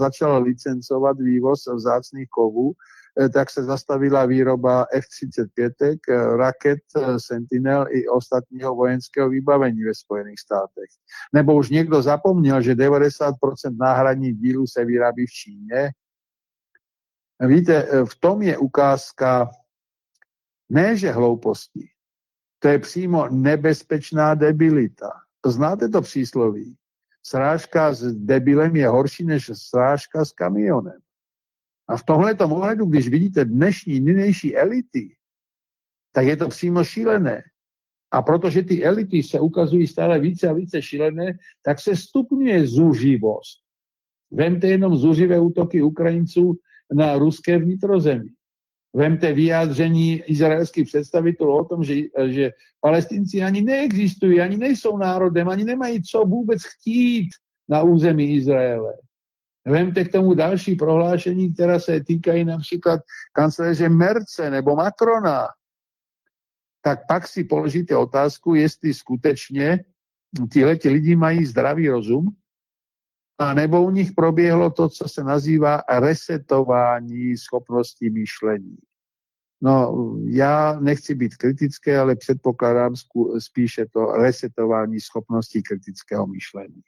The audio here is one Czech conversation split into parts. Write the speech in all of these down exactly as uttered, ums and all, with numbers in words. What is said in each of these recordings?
začala licencovať vývoz vzácnych kovů, tak se zastavila výroba F třicet pět, raket Sentinel i ostatního vojenského vybavení ve Spojených státech. Nebo už někdo zapomněl, že devadesát procent náhradních dílů se vyrábí v Číně. Víte, v tom je ukázka ne, že hlouposti. To je přímo nebezpečná debilita. Znáte to přísloví? Srážka s debilem je horší než srážka s kamionem. A v tomhletom ohledu, když vidíte dnešní, nynější elity, tak je to přímo šílené. A protože ty elity se ukazují stále více a více šílené, tak se stupňuje zuživost. Vemte jenom zuživé útoky Ukrajinců na ruské vnitrozemí. Vemte vyjádření izraelských představitelů o tom, že, že Palestinci ani neexistují, ani nejsou národem, ani nemají co vůbec chtít na území Izraele. Vemte k tomu další prohlášení, která se týkají například kancléře Merce nebo Macrona. Tak pak si položíte otázku, jestli skutečně tihleti lidi mají zdravý rozum, a nebo u nich proběhlo to, co se nazývá resetování schopností myšlení. No, já nechci být kritický, ale předpokládám spíše to resetování schopností kritického myšlení.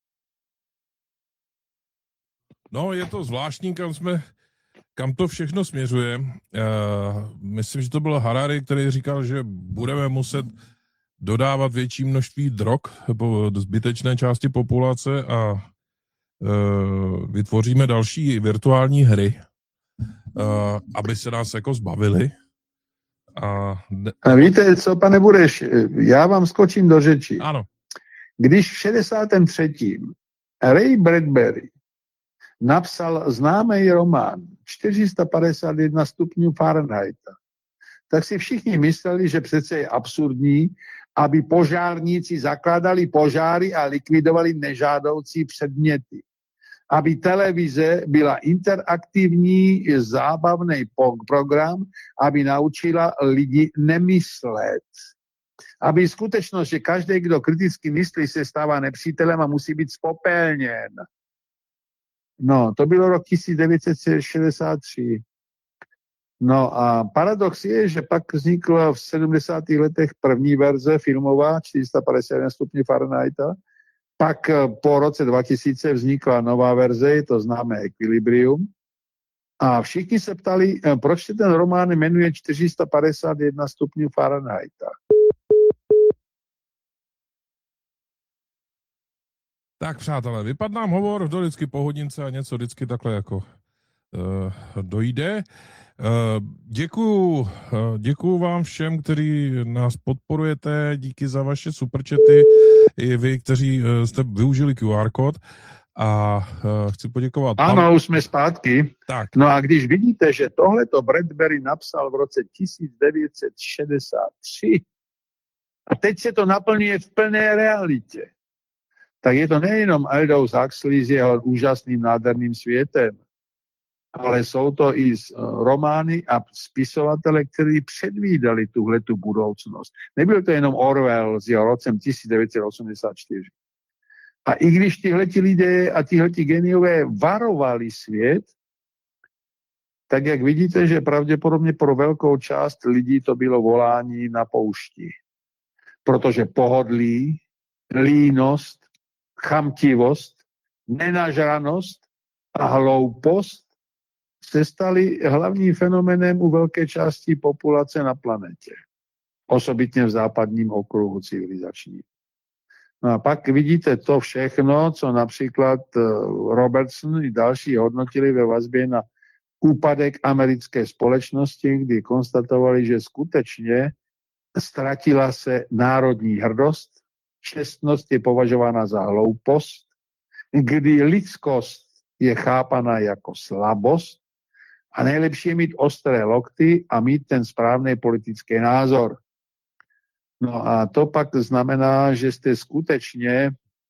No, je to zvláštní, kam jsme, kam to všechno směřuje. Uh, myslím, že to byl Harari, který říkal, že budeme muset dodávat větší množství drog po zbytečné části populace a uh, vytvoříme další virtuální hry, uh, aby se nás jako zbavili. A, ne... a víte co, pane Bureš, já vám skočím do řeči. Ano. Když v šedesátém třetím Ray Bradbury napsal známý román čtyři sta padesát jedna stupňů Fahrenheita, tak si všichni mysleli, že přece je absurdní, aby požárníci zakládali požáry a likvidovali nežádoucí předměty. Aby televize byla interaktivní, zábavný program, aby naučila lidi nemyslet. Aby skutečnost, že každý, kdo kriticky myslí, se stává nepřítelem a musí být spopelněn. No, to bylo rok tisíc devět set šedesát tři. No a paradox je, že pak vznikla v sedmdesátých letech první verze filmová čtyři sta padesát jedna stupňů Fahrenheita. Pak po roce dva tisíce vznikla nová verze, to známé Equilibrium. A všichni se ptali, proč se ten román jmenuje čtyři sta padesát jedna stupňů Fahrenheita. Tak přátelé, vypadl nám hovor, to vždycky po hodince a něco vždycky takhle jako uh, dojde. Uh, děkuju, uh, děkuju vám všem, kteří nás podporujete, díky za vaše superčety, i vy, kteří uh, jste využili Q R kód a uh, chci poděkovat. Ano, pan... už jsme zpátky. Tak. No a když vidíte, že tohleto Bradbury napsal v roce tisíc devět set šedesát tři a teď se to naplňuje v plné realitě, tak je to nejenom Aldous Huxley s jeho úžasným nádherným světem, ale jsou to i romány a spisovatele, kteří předvídali tuhletu budoucnost. Nebyl to jenom Orwell s jeho rocem tisíc devět set osmdesát čtyři. A i když tihleti lidé a tihleti geniové varovali svět, tak jak vidíte, že pravděpodobně pro velkou část lidí to bylo volání na poušti. Protože pohodlí, línost, chamtivost, nenažranost a hloupost se staly hlavním fenoménem u velké části populace na planetě. Osobitně v západním okruhu civilizačním. No a pak vidíte to všechno, co například Robertson i další hodnotili ve vazbě na úpadek americké společnosti, kdy konstatovali, že skutečně ztratila se národní hrdost, čestnost je považována za hloupost, kdy lidskost je chápaná jako slabost a nejlepší je mít ostré lokty a mít ten správný politický názor. No a to pak znamená, že jste skutečně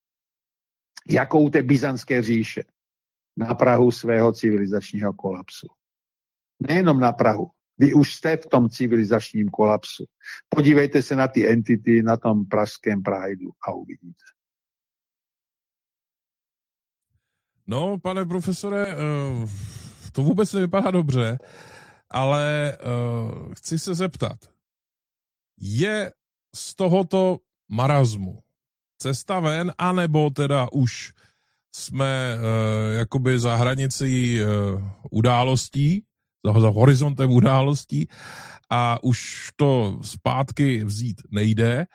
jako u té byzantské říše na prahu svého civilizačního kolapsu. Nejenom na prahu. Vy už jste v tom civilizačním kolapsu. Podívejte se na ty entity na tom pražském Prideu a uvidíte. No, pane profesore, to vůbec nevypadá dobře, ale chci se zeptat, je z tohoto marazmu cesta ven, anebo teda už jsme jakoby za hranicí událostí, za, za horizontem událostí a už to zpátky vzít nejde,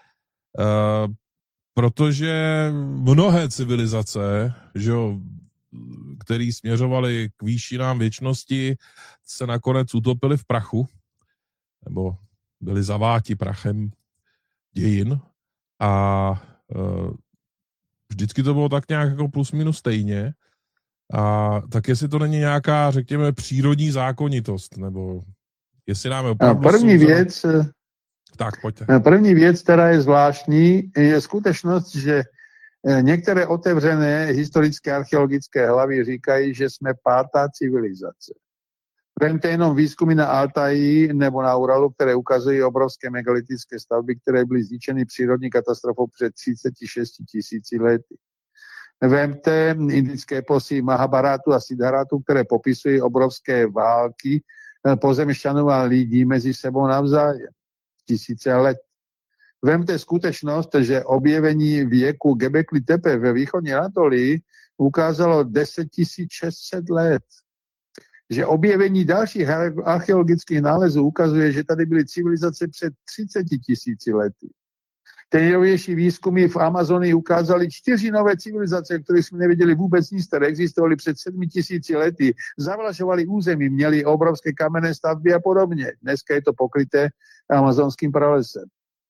protože mnohé civilizace, že jo, který směřovali k výšinám věčnosti, se nakonec utopili v prachu, nebo byli zaváti prachem dějin a uh, vždycky to bylo tak nějak jako plus minus stejně. A tak jestli to není nějaká, řekněme, přírodní zákonitost, nebo jestli nám je opravdu... První souzor... věc, tak, pojďte. První věc, která je zvláštní, je skutečnost, že některé otevřené historické archeologické hlavy říkají, že jsme pátá civilizace. Vemte jenom výzkumy na Altaji nebo na Uralu, které ukazují obrovské megalitické stavby, které byly zničeny přírodní katastrofou před třicet šest tisíci lety. Vemte indické eposy Mahabharatu a Siddharatu, které popisují obrovské války pozemšťanů a lidí mezi sebou navzájem. Tisíce let. Vemte skutečnost, že objevení věku Göbekli Tepe ve východní Anatolii ukázalo deset tisíc šest set let. Že objevení dalších archeologických nálezů ukazuje, že tady byly civilizace před třiceti tisíci lety. Ten nejnovější výzkumy v Amazonii ukázaly čtyři nové civilizace, které jsme nevěděli vůbec nic, které existovaly před sedmi tisíci lety, zavlažovaly území, měly obrovské kamenné stavby a podobně. Dneska je to pokryté amazonským pralesem.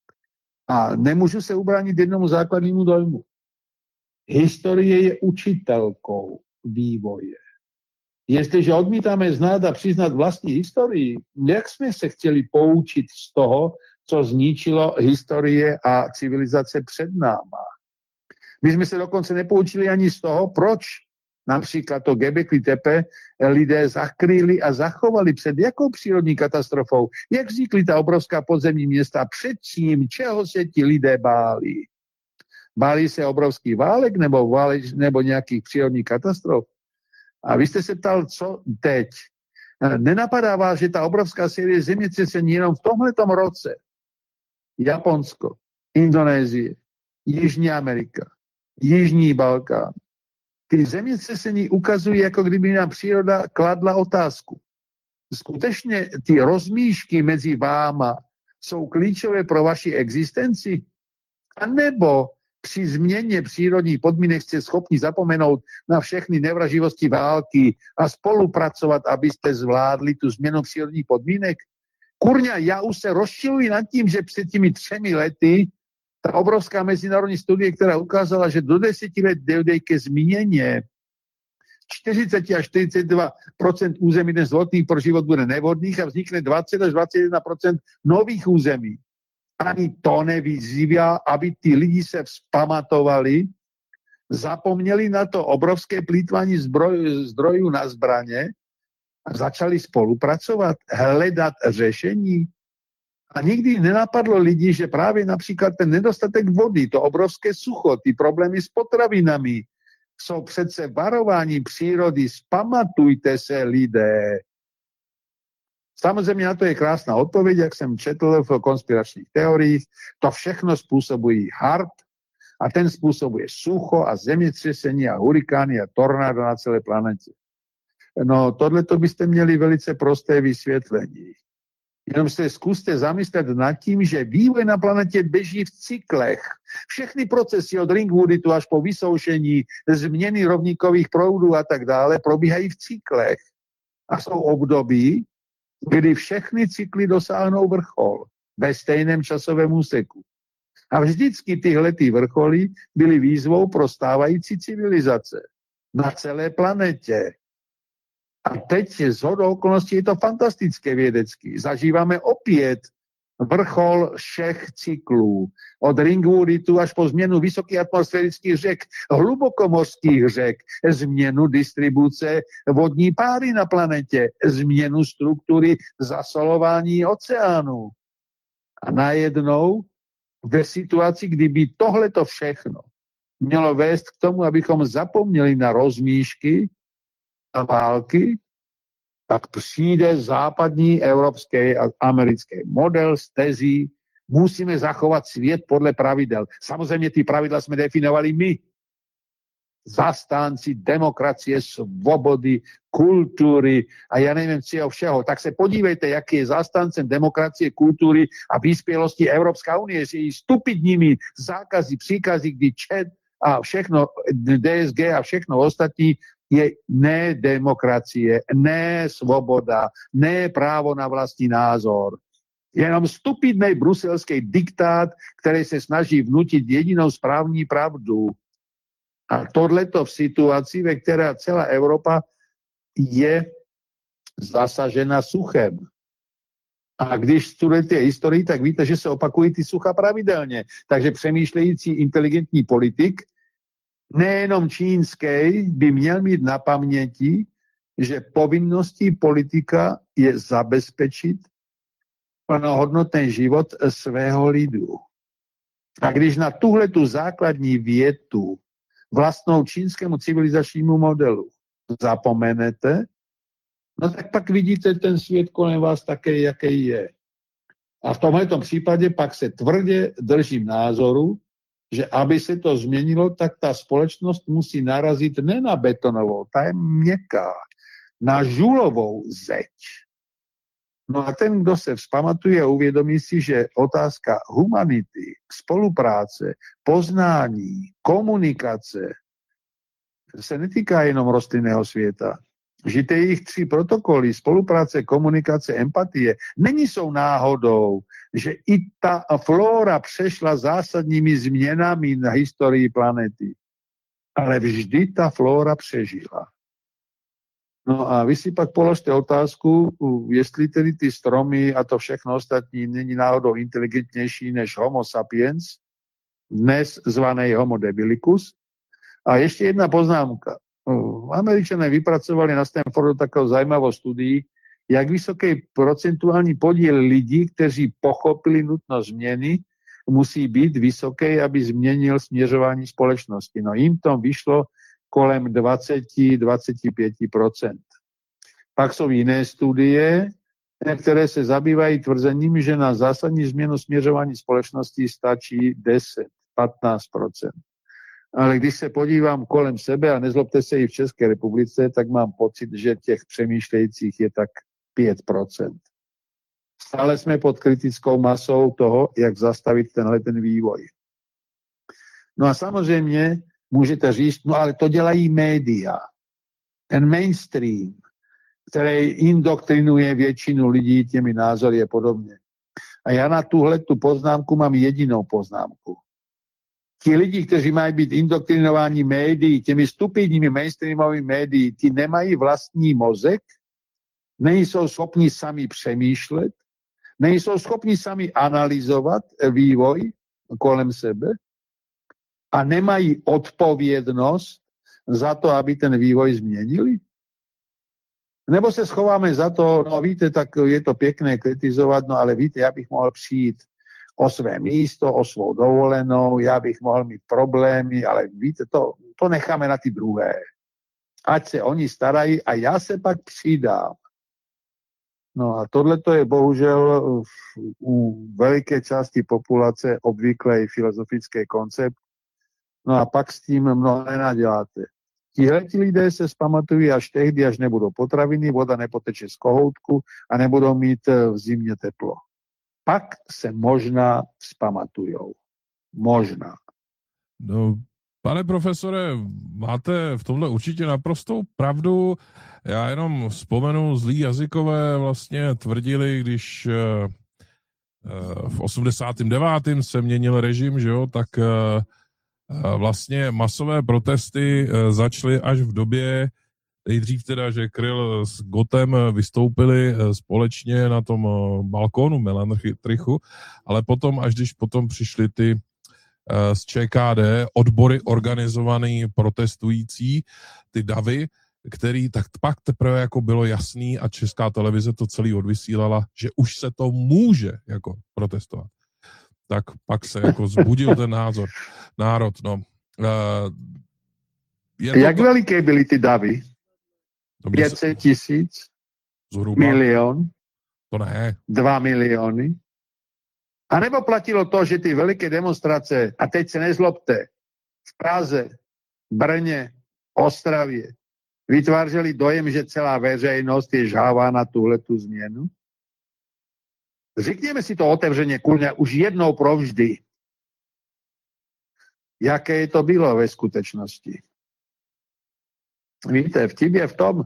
A nemůžu se ubránit jednomu základnímu dojmu. Historie je učitelkou vývoje. Jestliže odmítáme znát a přiznat vlastní historii, jak jsme se chtěli poučit z toho, co zničilo historie a civilizace před náma. My jsme se dokonce nepoučili ani z toho, proč například to Göbekli Tepe lidé zakryli a zachovali před jakou přírodní katastrofou, jak vznikly ta obrovská podzemní města, před čím, čeho se ti lidé báli. Báli se obrovský válek nebo, válek, nebo nějakých přírodních katastrof. A vy jste se ptal, co teď. Nenapadá vás, že ta obrovská série zemětřesení jenom v tomhletom roce Japonsko, Indonésie, Jižní Amerika, Jižní Balkán. Ty zemětřesení ukazují, jako kdyby nám příroda kladla otázku. Skutečně ty rozmíšky mezi váma jsou klíčové pro vaši existenci? A nebo při změně přírodních podmínek jste schopni zapomenout na všechny nevraživosti války a spolupracovat, abyste zvládli tu změnu přírodních podmínek? Kurňa, já už se rozčiluji nad tím, že před těmi třemi lety ta obrovská mezinárodní studie, která ukázala, že do deseti let dojde ke změně čtyřicet až čtyřicet dva procent území dnes vhodných pro život bude nevhodných a vznikne dvacet až dvacet jedna procent nových území. Ani to nevyzývá, aby ty lidi se vzpamatovali, zapomněli na to obrovské plýtvání zbroj, zdrojů na zbraně a začali spolupracovat, hledat řešení. A nikdy nenapadlo lidi, že právě například ten nedostatek vody, to obrovské sucho, ty problémy s potravinami, jsou přece varování přírody. Vzpamatujte se, lidé. Samozřejmě na to je krásná odpověď, jak jsem četl v konspiračních teoriích. To všechno způsobují hard a ten způsobuje sucho a zemětřesení a hurikány a tornádo na celé planetě. No, tohleto byste měli velice prosté vysvětlení. Jenom se zkuste zamyslet nad tím, že vývoj na planetě běží v cyklech. Všechny procesy od Ringwooditu až po vysoušení, změny rovníkových proudů a tak dále probíhají v cyklech. A jsou období, kdy všechny cykly dosáhnou vrchol ve stejném časovém úseku. A vždycky tyhle ty vrcholy byly výzvou pro stávající civilizace na celé planetě. A teď shodou okolností je to fantastické vědecky. Zažíváme opět vrchol všech cyklů. Od Ringwooditu až po změnu vysokých atmosférických řek, hlubokomořských řek, změnu distribuce vodní páry na planetě, změnu struktury zasolování oceánů. A najednou ve situaci, kdyby tohleto všechno mělo vést k tomu, abychom zapomněli na rozmíšky a války, tak přijde západní evropský a americký model z tezí, musíme zachovat svět podle pravidel. Samozřejmě ty pravidla jsme definovali my. Zastánci demokracie, svobody, kultury a já nevím, co všeho. Tak se podívejte, jaký je zastáncem demokracie, kultury a vyspělosti Evropská unie s její stupidními zákazy, příkazy, kdy čet a všechno, D S G a všechno ostatní je ne demokracie, ne svoboda, ne právo na vlastní názor. Jenom stupidný bruselský diktát, který se snaží vnutit jedinou správní pravdu. A tohleto v situaci, ve které celá Evropa je zasažena suchem. A když studujete historii, tak víte, že se opakují ty sucha pravidelně. Takže přemýšlející inteligentní politik, nejenom čínský, by měl mít na paměti, že povinností politika je zabezpečit plnohodnotný život svého lidu. A když na tuhletu základní větu vlastnou čínskému civilizačnímu modelu zapomenete, no tak pak vidíte ten svět kolem vás také, jaký je. A v tomhletom případě pak se tvrdě držím názoru, že aby se to změnilo, tak ta společnost musí narazit ne na betonovou, ta je měkká, na žulovou zeď. No a ten, kdo se vzpamatuje, uvědomí si, že otázka humanity, spolupráce, poznání, komunikace se netýká jenom rostlinného světa. Že ty jejich tři protokoly, spolupráce, komunikace, empatie, není jsou náhodou, že i ta flóra přešla zásadními změnami na historii planety. Ale vždy ta flóra přežila. No a vy si pak položte otázku, jestli tedy ty stromy a to všechno ostatní není náhodou inteligentnější než Homo sapiens, dnes zvaný Homo debilicus. A ještě jedna poznámka. Američané vypracovali na Stanfordu takovou zajímavou studii, jak vysoký procentuální podíl lidí, kteří pochopili nutnost změny, musí být vysoký, aby změnil směřování společnosti. No jim to vyšlo kolem dvacet až dvacet pět procent. Pak jsou jiné studie, které se zabývají tvrzením, že na zásadní změnu směřování společnosti stačí deset až patnáct procent. Ale když se podívám kolem sebe, a nezlobte se i v České republice, tak mám pocit, že těch přemýšlejících je tak pět procent. Stále jsme pod kritickou masou toho, jak zastavit tenhle ten vývoj. No a samozřejmě můžete říct, no ale to dělají média. Ten mainstream, který indoktrinuje většinu lidí těmi názory a podobně. A já na tuhle tu poznámku mám jedinou poznámku. Ti lidi, kteří mají být indoktrinováni médií, těmi stupidními mainstreamovými médií, ti nemají vlastní mozek, nejsou schopni sami přemýšlet, nejsou schopni sami analyzovat vývoj kolem sebe a nemají odpovědnost za to, aby ten vývoj změnili? Nebo se schováme za to, no víte, tak je to pěkné kritizovat, no ale víte, já bych mohl přijít o své místo, o svou dovolenou, já bych mohl mít problémy, ale víte, to, to necháme na ty druhé. Ať se oni starají a já se pak přidám. No a tohle to je bohužel u veliké části populace obvyklý filozofický koncept. No a pak s tím mnoho nenaděláte. Tihleti lidé se zpamatují až tehdy, až nebudou potraviny, voda nepoteče z kohoutku a nebudou mít v zimě teplo. Pak se možná vzpamatujou. Možná. No, pane profesore, máte v tomhle určitě naprostou pravdu. Já jenom vzpomenu, zlí jazykové vlastně tvrdili, když v osmdesátém devátém se měnil režim, že jo, tak vlastně masové protesty začaly až v době, nejdřív teda, že Kryl s Gottem vystoupili společně na tom balkónu Melanchthrichu, ale potom, až když potom přišly ty z ČKD, odbory organizovaný protestující, ty davy, který tak pak teprve jako bylo jasný a Česká televize to celý odvysílala, že už se to může jako protestovat. Tak pak se jako zbudil ten názor, národ, no. Uh, je Jak to... veliké byly ty davy? pět set tisíc? Zhruba? Milion? To ne. Dva miliony? A nebo platilo to, že ty veliké demonstrace, a teď se nezlobte, v Praze, Brně, Ostravě, vytvářeli dojem, že celá veřejnost je žhavá na tuhletu změnu? Řekněme si to otevřeně, kurňa, už jednou provždy. Jaké to bylo ve skutečnosti? Víte, vtip je v tom,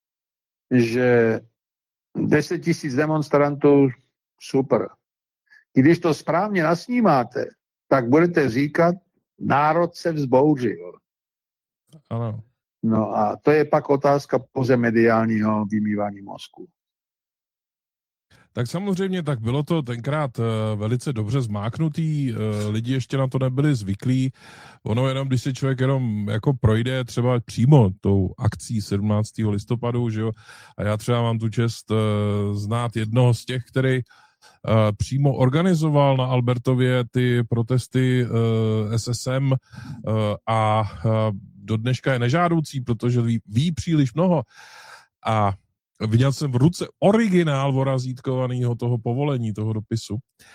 že deset tisíc demonstrantů, super. Když to správně nasnímáte, tak budete říkat, národ se vzbouřil. Ano. No a to je pak otázka pouze mediálního vymývání mozku. Tak samozřejmě, tak bylo to tenkrát uh, velice dobře zmáknutý, uh, lidi ještě na to nebyli zvyklí. Ono jenom, když se člověk jenom jako projde třeba přímo tou akcí sedmnáctého listopadu, že jo, a já třeba mám tu čest uh, znát jednoho z těch, který Uh, přímo organizoval na Albertově ty protesty uh, S S M uh, a uh, do dneška je nežádoucí, protože ví, ví příliš mnoho. A viděl jsem v ruce originál vorazítkovaného toho povolení, toho dopisu.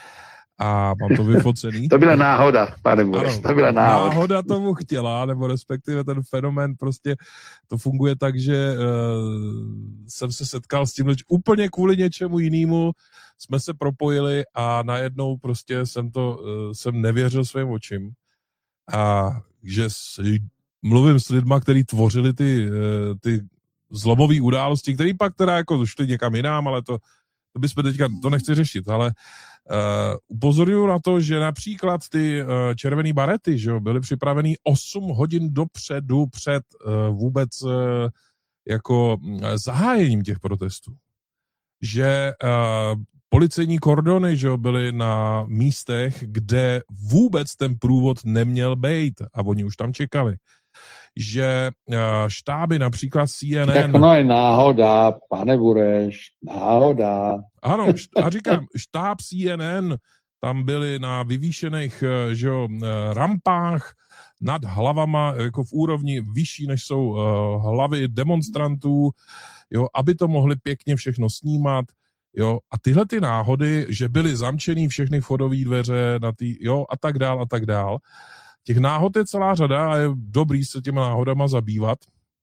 A mám to vyfocený. To byla náhoda, pane Bureš, to byla náhoda. Náhoda tomu chtěla, nebo respektive ten fenomén prostě, to funguje tak, že uh, jsem se setkal s tímhle úplně kvůli něčemu jinému, jsme se propojili a najednou prostě jsem to, uh, jsem nevěřil svým očím. A že s, mluvím s lidma, kteří tvořili ty, uh, ty zlomové události, které pak teda jako šly někam jinam, ale to, to bychom teďka, to nechci řešit, ale Uh, upozorňuji na to, že například ty uh, červený barety, že jo, byly připravený osm hodin dopředu před uh, vůbec uh, jako uh, zahájením těch protestů. Že uh, policejní kordony, že jo, byly na místech, kde vůbec ten průvod neměl být a oni už tam čekali. Že uh, štáby například C N N... Tak no je náhoda, pane Bureš, náhoda. Ano, a říkám, štáb C N N, tam byli na vyvýšených, že jo, rampách nad hlavama, jako v úrovni vyšší, než jsou uh, hlavy demonstrantů, jo, aby to mohli pěkně všechno snímat, jo, a tyhle ty náhody, že byly zamčený všechny vchodové dveře, na tý, jo, a tak dál, a tak dál. Těch náhod je celá řada a je dobrý se těma náhodama zabývat,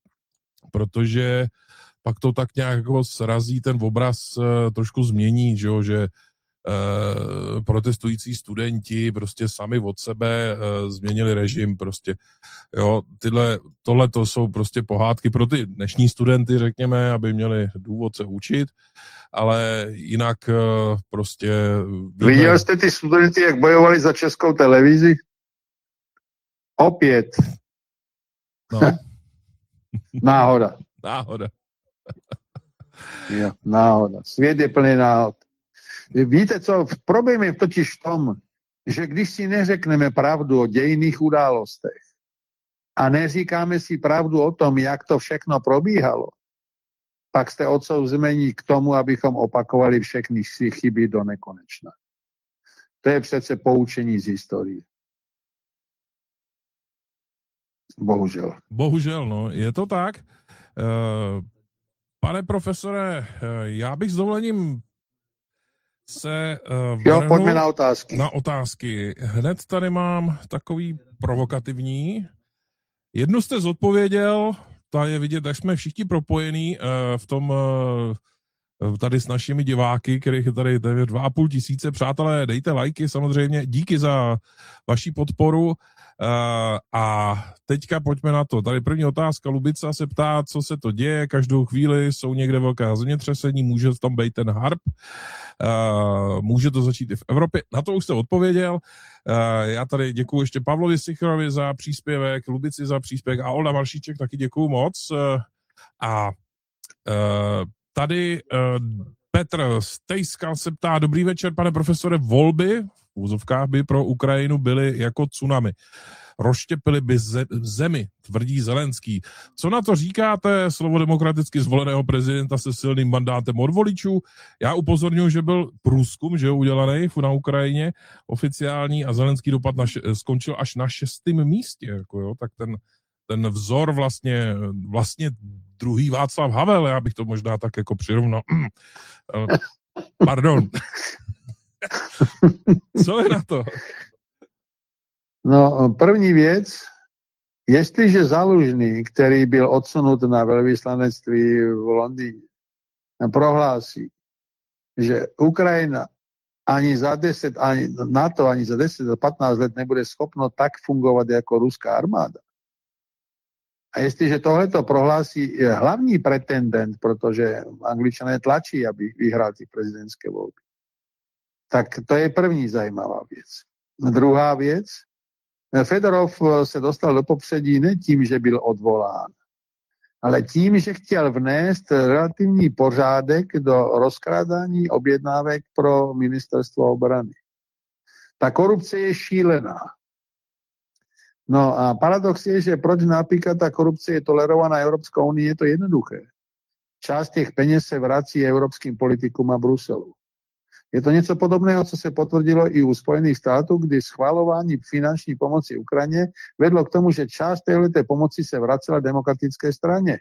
protože pak to tak nějak jako srazí, ten obraz uh, trošku změní, že, jo, že uh, protestující studenti prostě sami od sebe uh, změnili režim prostě, jo, tyhle, tohle to jsou prostě pohádky pro ty dnešní studenty, řekněme, aby měli důvod se učit, ale jinak uh, prostě... Viděl jste ty studenty, jak bojovali za Českou televizi? Opět. No. Náhoda. Náhoda. Jo, náhoda. Svět je plný náhod. Víte co, problém je totiž v tom, že když si neřekneme pravdu o dějinných událostech a neříkáme si pravdu o tom, jak to všechno probíhalo, pak jste odsouzení k tomu, abychom opakovali všechny si chyby do nekonečna. To je přece poučení z historie. Bohužel. Bohužel, no, je to tak. Uh... Pane profesore, já bych s dovolením se uh, jo, pojďme na otázky. Na otázky. Hned tady mám takový provokativní. Jednu jste zodpověděl, ta je vidět, jak jsme všichni propojení uh, v tom uh, tady s našimi diváky, kterých je tady dva a půl tisíce. Přátelé, dejte lajky samozřejmě. Díky za vaši podporu. Uh, a teďka pojďme na to. Tady první otázka. Lubica se ptá, co se to děje. Každou chvíli jsou někde velká zemětřesení, může tam být ten harp. Uh, může to začít i v Evropě. Na to už jste odpověděl. Uh, já tady děkuji ještě Pavlovi Sichrovi za příspěvek, Lubici za příspěvek a Olda Maršíček taky děkuji moc. Uh, a uh, tady uh, Petr Stejskal se ptá, dobrý večer, pane profesore, volby v úzovkách by pro Ukrajinu byly jako tsunami. rozštěpili by zemi, tvrdí Zelenský. Co na to říkáte, slovo demokraticky zvoleného prezidenta se silným mandátem od voličů? Já upozorňuji, že byl průzkum, že je udělaný na Ukrajině oficiální a Zelenský dopad na, skončil až na šestém místě. Jako jo, tak ten, ten vzor vlastně, vlastně druhý Václav Havel, já bych to možná tak jako přirovnal. Pardon. Co je na to? No, první věc, jestliže Zalužný, který byl odsunut na velvyslanectví v Londýně, prohlásí, že Ukrajina ani za deset, ani NATO ani za deset, za patnáct let nebude schopno tak fungovat jako ruská armáda. A jestliže tohleto prohlásí hlavní pretendent, protože Angličané tlačí, aby vyhrál ty prezidentské volby, tak to je první zajímavá věc. Druhá věc, Fedorov se dostal do popředí ne tím, že byl odvolán, ale tím, že chtěl vnést relativní pořádek do rozkrádání objednávek pro ministerstvo obrany. Ta korupce je šílená. No a paradox je, že proč například ta korupce je tolerovaná Evropskou unii, je to jednoduché. Část těch peněz se vrací evropským politikům a Bruselu. Je to něco podobného, co se potvrdilo i u Spojených států, kdy schvalování finanční pomoci Ukrajině vedlo k tomu, že část této pomoci se vracela demokratické straně.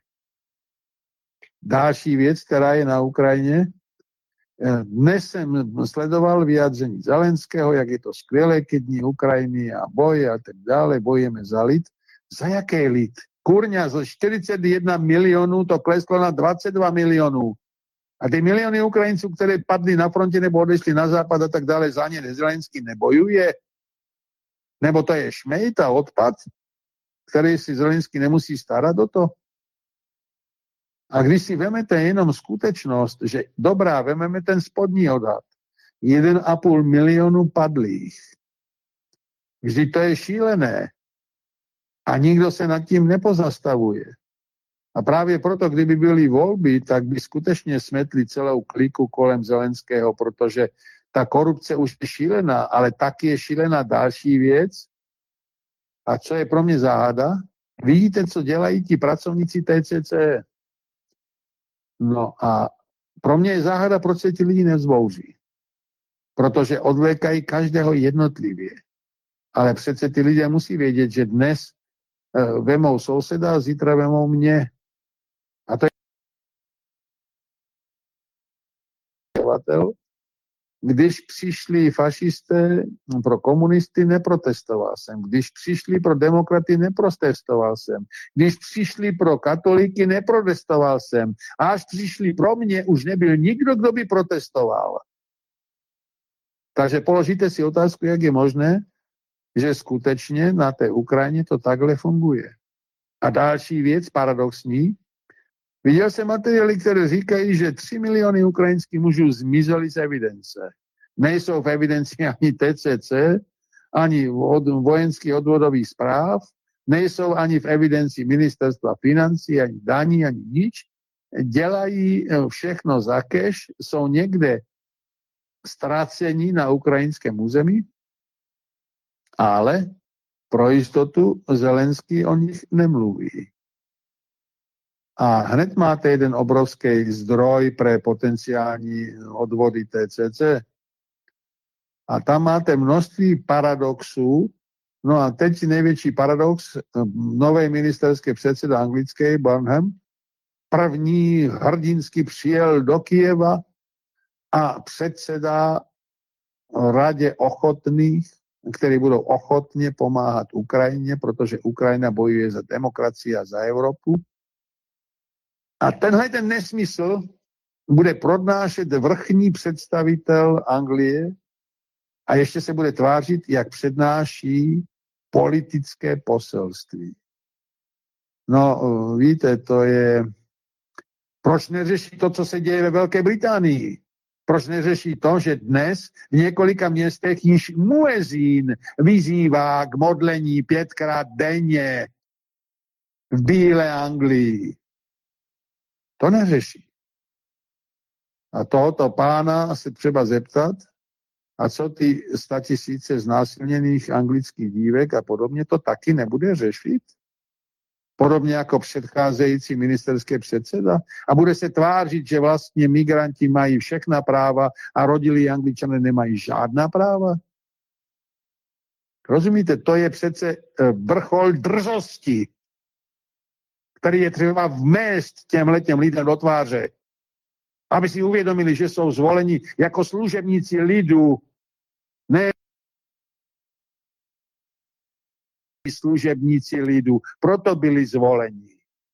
Další věc, která je na Ukrajině, dnes jsem sledoval vyjádření Zelenského, jak je to skvělé, keď dní Ukrajiny a boje a tak dále, bojujeme za lid. Za jaký lid? Kurňa, zo čtyřicet jedna milionů to kleslo na dvacet dva milionů. A ty miliony Ukrajinců, které padly na frontě nebo odešli na západ a tak dále, za ně Zelenský nebojuje? Nebo to je šmejt a odpad, který si Zelenský nemusí starat o to? A když si vemete jenom skutečnost, že dobrá, vememe ten spodní odhad, jeden a půl milionu padlých. Vždyť to je šílené. A nikdo se nad tím nepozastavuje. A právě proto, kdyby byly volby, tak by skutečně smetli celou kliku kolem Zelenského, protože ta korupce už je šílená, ale taky je šílená další věc. A co je pro mě záhada? Vidíte, co dělají ti pracovníci T C C. No a pro mě je záhada, proč se ti lidi nevzbouří. Protože odvlékají každého jednotlivě. Ale přece ty lidé musí vědět, že dnes uh, vemou souseda a zítra vemou mě. A to je když přišli fašisté pro komunisty, neprotestoval jsem. Když přišli pro demokraty, neprotestoval jsem. Když přišli pro katolíky, neprotestoval jsem. A až přišli pro mě, už nebyl nikdo, kdo by protestoval. Takže položíte si otázku, jak je možné, že skutečně na té Ukrajině to takhle funguje. A další věc, paradoxní, viděl jsem materiály, které říkají, že tři miliony ukrajinských mužů zmizeli z evidence. Nejsou v evidenci ani T C C, ani od vojenských odvodových zpráv, nejsou ani v evidenci ministerstva financí, ani daní, ani nič. Dělají všechno za cash, jsou někde ztracení na ukrajinském území, ale pro jistotu Zelenský o nich nemluví. A hned máte jeden obrovský zdroj pre potenciální odvody T C C. A tam máte množství paradoxů. No a teď největší paradox, nový ministerský předseda anglický, Burnham, první hrdinsky přijel do Kyjeva a předseda radě ochotných, kteří budou ochotně pomáhat Ukrajině, protože Ukrajina bojuje za demokracii a za Evropu. A tenhle ten nesmysl bude prodnášet vrchní představitel Anglie a ještě se bude tvářit, jak přednáší politické poselství. No, víte, to je... Proč neřeší to, co se děje ve Velké Británii? Proč neřeší to, že dnes v několika městech již muezín vyzývá k modlení pětkrát denně v Bílé Anglii? To neřeší. A tohoto pána se třeba zeptat, A co ty statisíce znásilněných anglických dívek a podobně, to taky nebude řešit? Podobně jako předcházející ministerské předseda? A bude se tvářit, že vlastně migranti mají všechna práva a rodilí Angličané nemají žádná práva? Rozumíte, to je přece vrchol drzosti, který je třeba vmést těm těm lidem do tváře, aby si uvědomili, že jsou zvoleni jako služebníci lidu, ne služebníci lidu, proto byli zvoleni.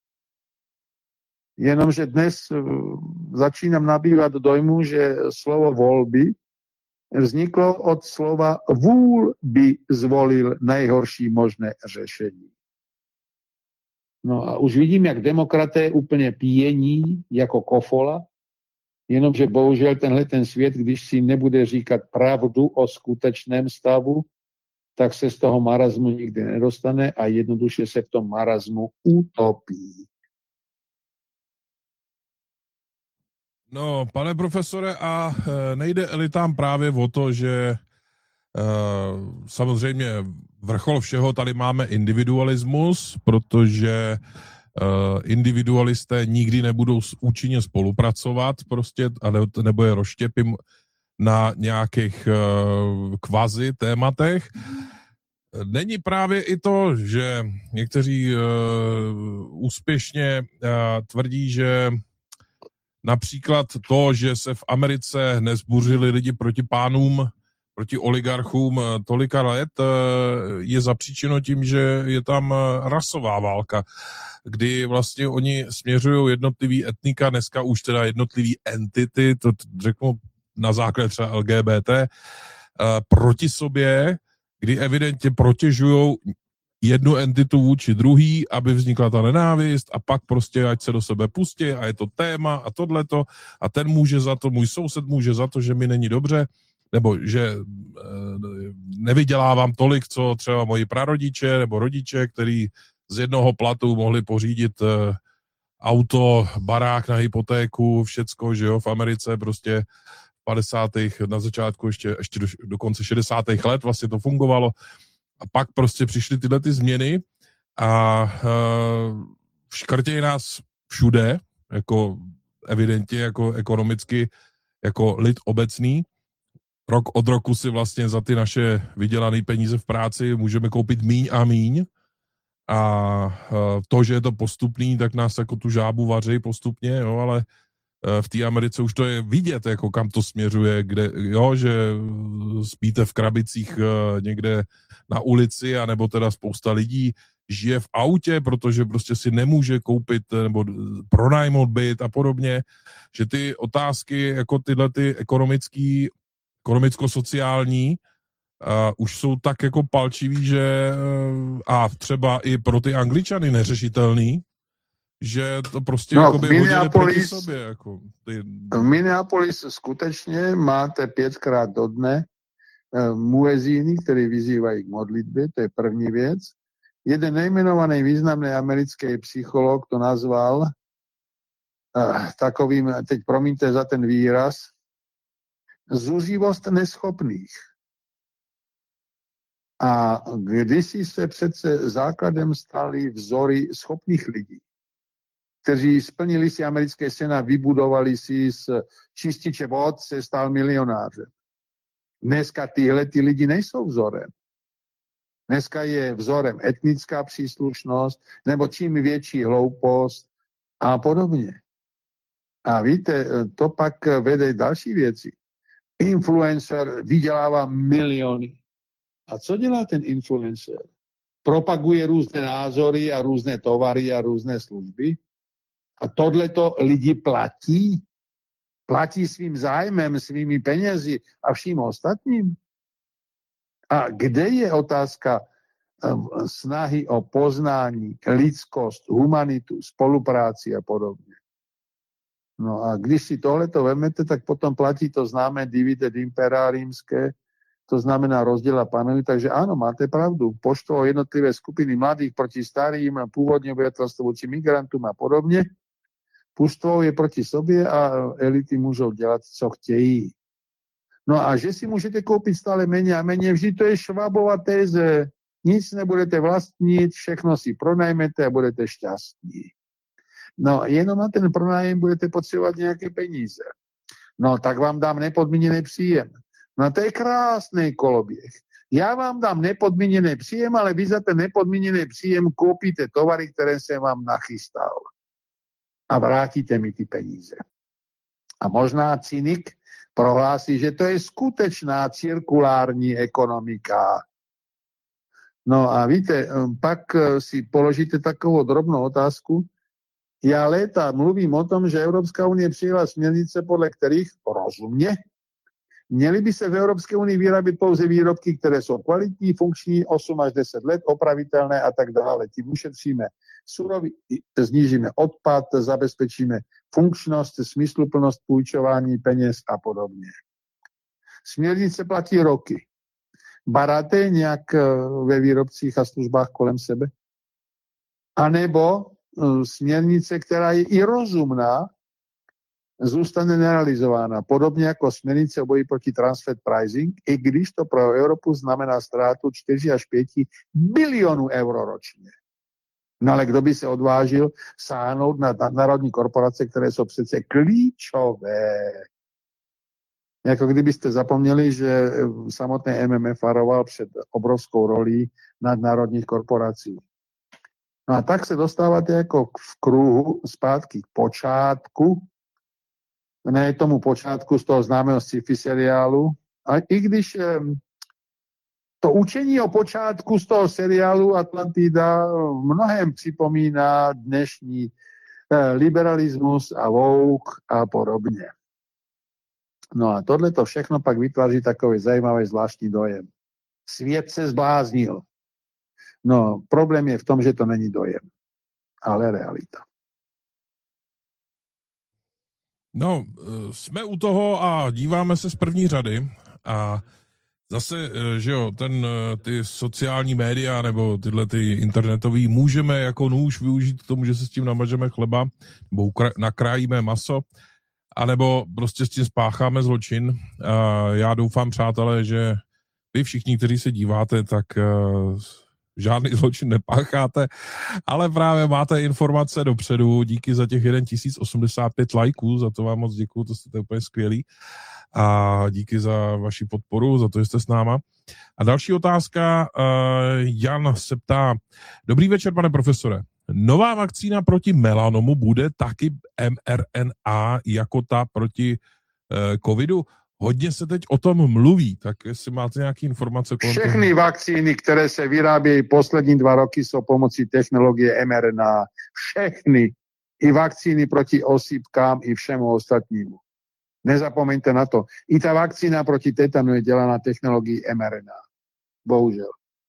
Jenomže dnes začínám nabývat dojmu, že slovo volby vzniklo od slova vůl by zvolil nejhorší možné řešení. No a už vidím, jak demokraté úplně pijení jako kofola, jenomže bohužel tenhle ten svět, když si nebude říkat pravdu o skutečném stavu, tak se z toho marazmu nikdy nedostane a jednoduše se v tom marazmu utopí. No, pane profesore, a nejde elitám právě o to, že uh, samozřejmě vrchol všeho tady máme individualismus, protože uh, individualisté nikdy nebudou účinně spolupracovat prostě, nebo je rozštěpím na nějakých uh, kvazi tématech. Není právě i to, že někteří uh, úspěšně uh, tvrdí, že například to, že se v Americe nezbuřili lidi proti pánům, proti oligarchům tolika let, je zapříčeno tím, že je tam rasová válka, kdy vlastně oni směřují jednotlivý etnika, dneska už teda jednotlivý entity, to řeknu na základě třeba L G B T, proti sobě, kdy evidentně protěžují jednu entitu vůči druhý, aby vznikla ta nenávist a pak prostě ať se do sebe pustí a je to téma a tohleto a ten může za to, můj soused může za to, že mi není dobře, nebo že e, nevydělávám tolik, co třeba moji prarodiče nebo rodiče, který z jednoho platu mohli pořídit e, auto, barák na hypotéku, všecko, že jo, v Americe prostě v padesátých na začátku ještě, ještě do, do konce šedesátých let vlastně to fungovalo. A pak prostě přišly tyhle ty změny a uh, škrtějí nás všude, jako evidentně, jako ekonomicky, jako lid obecný. Rok od roku si vlastně za ty naše vydělané peníze v práci můžeme koupit míň a míň. A uh, to, že je to postupný, tak nás jako tu žábu vaří postupně, jo, ale v té Americe už to je vidět, jako kam to směřuje, kde, jo, že spíte v krabicích někde na ulici, anebo teda spousta lidí žije v autě, protože prostě si nemůže koupit nebo pronajmout byt a podobně, že ty otázky, jako tyhle ty ekonomický, ekonomicko-sociální, uh, už jsou tak jako palčivý, že uh, a třeba i pro ty Angličany neřešitelný, že to prostě no, jako by hodili proti Minneapolis, sobě. Jako ty... V Minneapolis skutečně máte pětkrát do dne uh, muezíny, který vyzývají k modlitbě, to je první věc. Jeden nejmenovaný významný americký psycholog to nazval uh, takovým, teď promiňte za ten výraz, zuřivost neschopných. A kdysi se přece základem staly vzory schopných lidí, kteří splnili si americké sen a vybudovali si z čističe vod, se stal milionářem. Dneska tyhle ty lidi nejsou vzorem. Dneska je vzorem etnická příslušnost, nebo čím větší hloupost a podobně. A víte, to pak vede další věci. Influencer vydělává miliony. A co dělá ten influencer? Propaguje různé názory a různé tovary a různé služby. A tohleto lidi platí. Platí svým zájmem, svými penězi a vším ostatním. A kde je otázka um, snahy o poznání, lidskost, humanitu, spolupráci a podobně? No a když si tohleto vemete, tak potom platí to známé dividend impera rímské, to znamená rozdiel a panuj, takže áno, máte pravdu. Poštvou jednotlivé skupiny mladých proti starým, pôvodne obyvateľstvo voči migrantom a podobne. Puštvou je proti sobě a elity môžou dělat, co chtějí. No a že si můžete koupit stále méně a méně, vždy to je Schwabova téze. Nic nebudete vlastnit, všechno si pronajmete a budete šťastní. No jenom na ten pronájem budete potřebovat nějaké peníze. No tak vám dám nepodmíněný příjem. No to je krásný koloběh. Já vám dám nepodmíněný příjem, ale vy za ten nepodmíněný příjem koupíte tovary, které jsem vám nachystal. A vrátíte mi ty peníze. A možná cynik prohlásí, že to je skutečná cirkulární ekonomika. No a víte, pak si položíte takovou drobnou otázku. Já léta mluvím o tom, že Evropská unie přijela směrnice, podle kterých, rozumně, měly by se v Evropské unii vyrábět pouze výrobky, které jsou kvalitní, funkční, osm až deset let, opravitelné a tak dále. Tím ušetříme surový, snížíme odpad, zabezpečíme funkčnost, smysluplnost půjčování peněz a podobně. Směrnice platí roky. Baráte nějak ve výrobcích a službách kolem sebe? A nebo směrnice, která je i rozumná, zůstane nerealizována. Podobně jako směrnice o boji proti transfer pricing, i když to pro Evropu znamená ztrátu čtyři až pět bilionů euro ročně. No ale kdo by se odvážil sáhnout na národní korporace, které jsou přece klíčové. Jako kdybyste zapomněli, že samotný M M F varoval před obrovskou rolí nadnárodních korporací. No a tak se dostáváte jako v kruhu zpátky k počátku, ne tomu počátku z toho známého sci-fi seriálu, a i když to učení o počátku z toho seriálu Atlantida mnohem připomíná dnešní liberalismus a woke a podobně. No a tohle to všechno pak vytváří takový zajímavý zvláštní dojem. Svět se zbláznil. No, problém je v tom, že to není dojem, ale realita. No, jsme u toho a díváme se z první řady a zase, že jo, ten, ty sociální média nebo tyhle ty internetový můžeme jako nůž využít k tomu, že se s tím namažeme chleba nebo nakrájíme maso, anebo prostě s tím spácháme zločin. A já doufám, přátelé, že vy všichni, kteří se díváte, tak žádný zločin nepácháte, ale právě máte informace dopředu. Díky za těch tisíc osmdesát pět lajků, za to vám moc děkuju, to jste úplně skvělý. A díky za vaši podporu, za to, že jste s náma. A další otázka, uh, Jan se ptá, dobrý večer, pane profesore. Nová vakcína proti melanomu bude taky M R N A jako ta proti uh, covidu? Hodně se teď o tom mluví, tak jestli máte nějaké informace kolem Všechny toho. Vakcíny, které se vyrábějí poslední dva roky, jsou pomocí technologie M R N A. Všechny. I vakcíny proti osýpkám, i všemu ostatnímu. Nezapomeňte na to. I ta vakcína proti tetanu je dělaná technologií M R N A. Bohužel.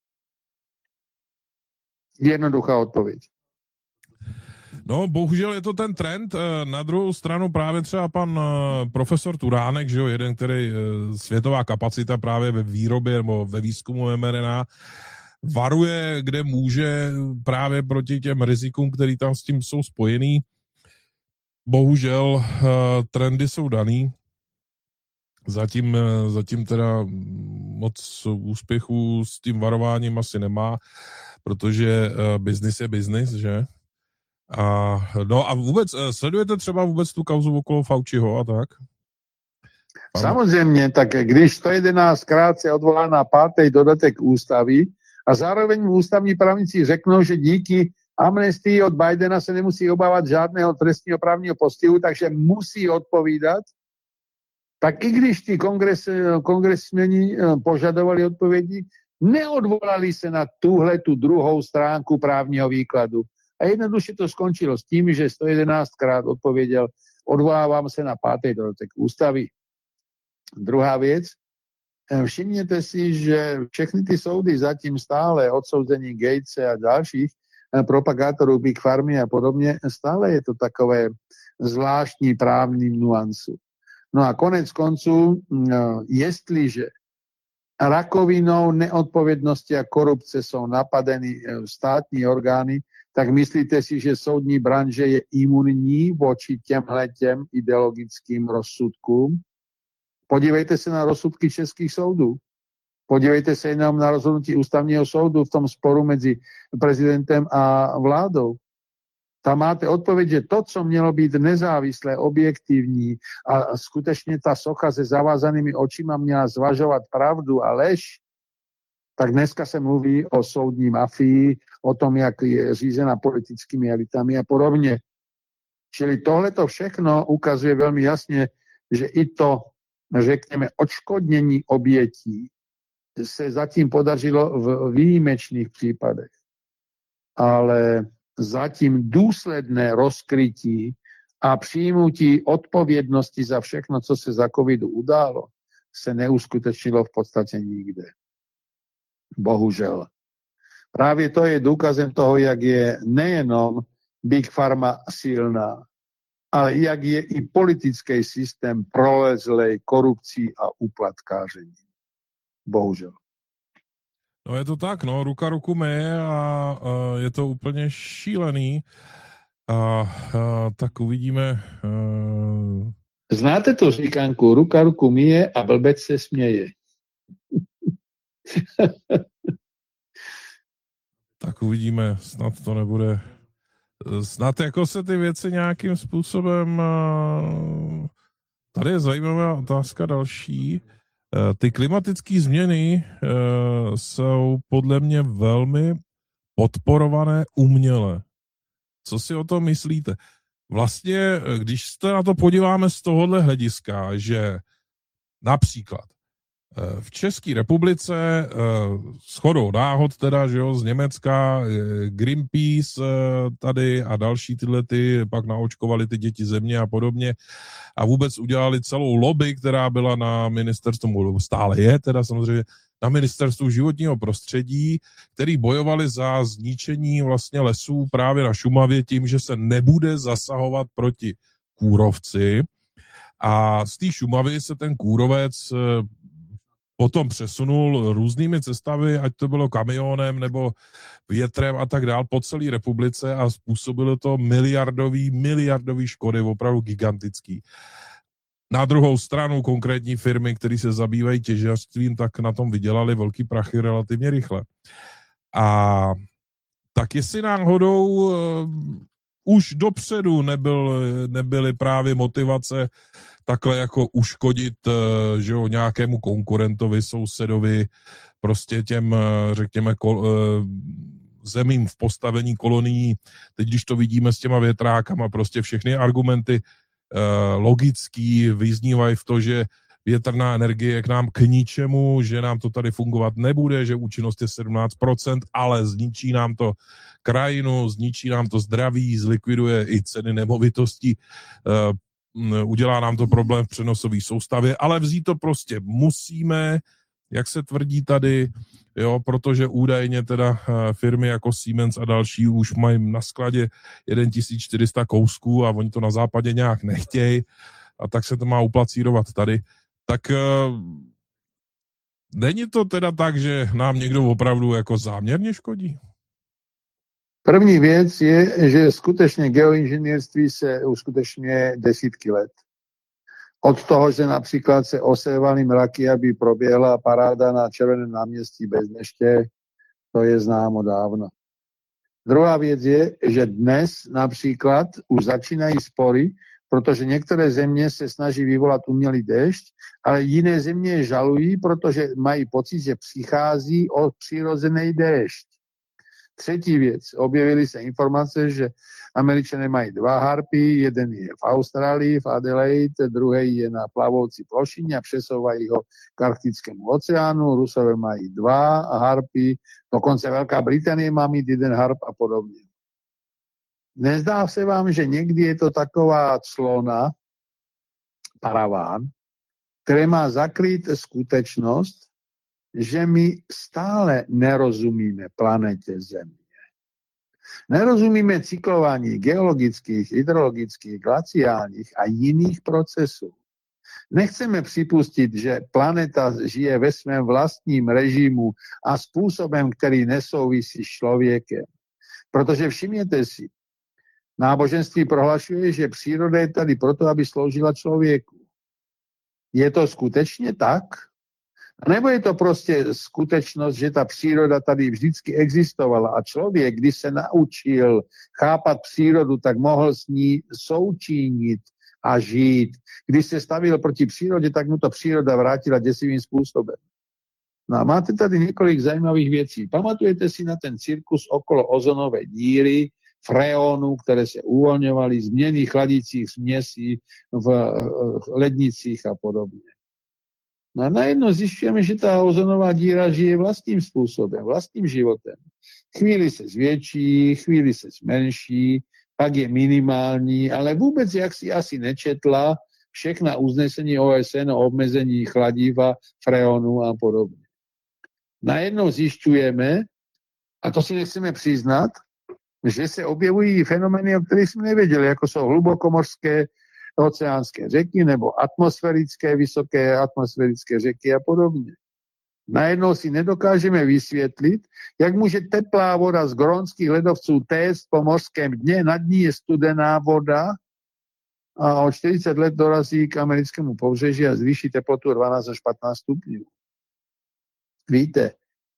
Jednoduchá odpověď. No, bohužel je to ten trend. Na druhou stranu právě třeba pan profesor Turánek, že jo, jeden, který světová kapacita právě ve výrobě nebo ve výzkumu M R N A, varuje, kde může právě proti těm rizikům, který tam s tím jsou spojený. Bohužel trendy jsou daný. Zatím, zatím teda moc úspěchů s tím varováním asi nemá, protože biznis je biznis, že? A, no a vůbec, sledujete třeba vůbec tu kauzu okolo Fauciho a tak? Samozřejmě, tak když sto jedenáctkrát se odvolá na pátý dodatek ústavy a zároveň v ústavní právníci řeknou, že díky amnestii od Bidena se nemusí obávat žádného trestního právního postihu, takže musí odpovídat, tak i když ti kongres, kongresmeni požadovali odpovědi, neodvolali se na tuhle tu druhou stránku právního výkladu. A jednoduše to skončilo s tím, že sto jedenáctkrát odpověděl, odvolávám se na pátý dodatek ústavy. Druhá věc, všimněte si, že všechny ty soudy zatím stále, odsouzení Gatese a dalších propagátorů Big Pharmy a podobně, stále je to takové zvláštní právní nuansu. No a konec konců, jestliže rakovinou neodpovědnosti a korupce jsou napadeny státní orgány, tak myslíte si, že soudní branže je imunní voči těmhletěm ideologickým rozsudkům? Podívejte se na rozsudky českých soudů. Podívejte se jenom na rozhodnutí ústavního soudu v tom sporu mezi prezidentem a vládou. Tam máte odpověď, že to, co mělo být nezávislé, objektivní a skutečně ta socha se zavázanými očima měla zvažovat pravdu a lež, tak dneska se mluví o soudní mafii, o tom, jak je řízena politickými elitami a podobně. Čili tohle to všechno ukazuje velmi jasně, že i to, řekněme, odškodnění obětí se zatím podařilo v výjimečných případech. Ale zatím důsledné rozkrytí a přijmutí odpovědnosti za všechno, co se za covidu událo, se neuskutečnilo v podstatě nikde. Bohužel. Právě to je důkazem toho, jak je nejenom Big Pharma silná, ale jak je i politický systém prolezlej korupcí a úplatkáření. Bohužel. No je to tak, no, ruka ruku myje a, a je to úplně šílený. A, a tak uvidíme. A... Znáte to říkanku, ruka ruku myje a blbec se směje. Tak uvidíme, snad to nebude, snad jako se ty věci nějakým způsobem, tady je zajímavá otázka další, ty klimatické změny jsou podle mě velmi podporované uměle. Co si o tom myslíte? Vlastně, když se na to podíváme z tohohle hlediska, že například v České republice shodou náhod teda, že jo, z Německa Greenpeace tady a další tyhle ty pak naočkovali ty děti země a podobně a vůbec udělali celou lobby, která byla na ministerstvu, stále je teda samozřejmě na ministerstvu životního prostředí, který bojovali za zničení vlastně lesů právě na Šumavě tím, že se nebude zasahovat proti kůrovci a z té Šumavy se ten kůrovec potom přesunul různými cestami, ať to bylo kamionem nebo větrem a tak dál po celé republice a způsobilo to miliardový, miliardový škody, opravdu gigantický. Na druhou stranu konkrétní firmy, které se zabývají těžařstvím, tak na tom vydělali velký prachy relativně rychle. A tak jestli náhodou uh, už dopředu nebyl, nebyly právě motivace takhle jako uškodit, že jo, nějakému konkurentovi, sousedovi, prostě těm, řekněme, kol, zemím v postavení kolonií. Teď, když to vidíme s těma větrákama, prostě všechny argumenty logický vyznívají v to, že větrná energie je k nám k ničemu, že nám to tady fungovat nebude, že účinnost je sedmnáct procent, ale zničí nám to krajinu, zničí nám to zdraví, zlikviduje i ceny nemovitostí, udělá nám to problém v přenosové soustavě, ale vzít to prostě musíme, jak se tvrdí tady, jo, protože údajně teda firmy jako Siemens a další už mají na skladě tisíc čtyři sta kousků a oni to na západě nějak nechtějí a tak se to má uplacírovat tady. Tak není to teda tak, že nám někdo opravdu jako záměrně škodí? První věc je, že skutečně geoinženýrství se uskutečňuje desítky let. Od toho, že například se osévaly mraky, aby proběhla paráda na Červeném náměstí bez deště, to je známo dávno. Druhá věc je, že dnes například už začínají spory, protože některé země se snaží vyvolat umělý déšť, ale jiné země žalují, protože mají pocit, že přichází o přirozený déšť. Třetí věc, objevily se informace, že Američané mají dva harpy, jeden je v Austrálii, v Adelaide, druhý je na plavoucí plošině a přesouvají ho k Arktickému oceánu, Rusové mají dva harpy, dokonce Velká Británie má mít jeden harp a podobně. Nezdá se vám, že někdy je to taková clona, paraván, který má zakrýt skutečnost, že my stále nerozumíme planetě Země. Nerozumíme cyklování geologických, hydrologických, glaciálních a jiných procesů. Nechceme připustit, že planeta žije ve svém vlastním režimu a způsobem, který nesouvisí s člověkem. Protože všimněte si, náboženství prohlašuje, že příroda je tady proto, aby sloužila člověku. Je to skutečně tak? Nebo je to prostě skutečnost, že ta příroda tady vždycky existovala a člověk, když se naučil chápat přírodu, tak mohl s ní součinit a žít. Když se stavil proti přírodě, tak mu to příroda vrátila děsivým způsobem. No a máte tady několik zajímavých věcí. Pamatujete si na ten cirkus okolo ozonové díry, freonů, které se uvolňovaly, změny chladících směsí v lednicích a podobně. No a najednou zjišťujeme, že ta ozonová díra žije vlastním způsobem, vlastním životem. Chvíli se zvětší, chvíli se zmenší, pak je minimální, ale vůbec, jak si asi nečetla, všechna uznesení O S N o obmezení chladiva, freonu a podobně. Najednou zjišťujeme, a to si nechceme přiznat, že se objevují fenomény, o kterých jsme nevěděli, jako jsou hlubokomorské oceánské řeky nebo atmosférické, vysoké atmosférické řeky a podobně. Najednou si nedokážeme vysvětlit, jak může teplá voda z grónských ledovců téct po mořském dně, nad ní je studená voda a o čtyřicet let dorazí k americkému pobřeží a zvýší teplotu dvanáct až patnáct stupňů. Víte,